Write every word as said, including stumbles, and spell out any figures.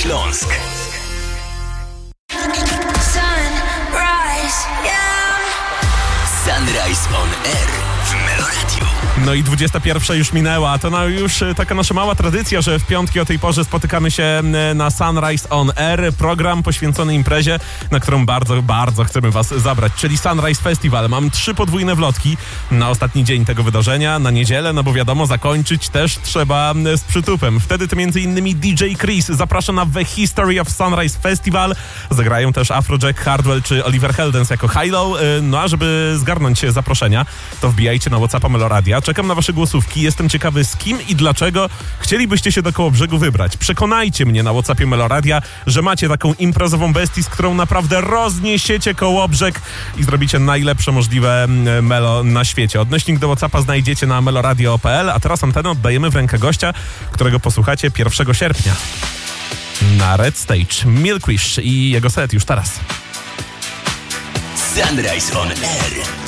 Śląsk. Sunrise on Air w Meloradiu. No i dwudziesta pierwsza już minęła, to no już taka nasza mała tradycja, że w piątki o tej porze spotykamy się na Sunrise on Air, program poświęcony imprezie, na którą bardzo, bardzo chcemy was zabrać, czyli Sunrise Festival. Mam trzy podwójne wlotki na ostatni dzień tego wydarzenia, na niedzielę, no bo wiadomo, zakończyć też trzeba z przytupem. Wtedy to między innymi D J Chris zaprasza na The History of Sunrise Festival, zagrają też Afrojack, Hardwell czy Oliver Heldens jako high-low, no a żeby zgarnąć zaproszenia, to wbijajcie na WhatsAppa Meloradia. Czekam na wasze głosówki. Jestem ciekawy, z kim i dlaczego chcielibyście się do Kołobrzegu wybrać. Przekonajcie mnie na WhatsAppie Meloradia, że macie taką imprezową bestię, z którą naprawdę rozniesiecie Kołobrzeg i zrobicie najlepsze możliwe melo na świecie. Odnośnik do WhatsAppa znajdziecie na meloradio kropka p l, a teraz antenę oddajemy w rękę gościa, którego posłuchacie pierwszego sierpnia. Na Red Stage Milkwish i jego set już teraz. Sunrise on Air